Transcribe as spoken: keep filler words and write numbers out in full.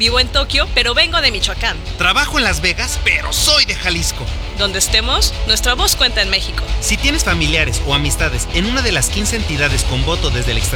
Vivo en Tokio, pero vengo de Michoacán. Trabajo en Las Vegas, pero soy de Jalisco. Donde estemos, nuestra voz cuenta en México. Si tienes familiares o amistades en una de las quince entidades con voto desde el extranjero,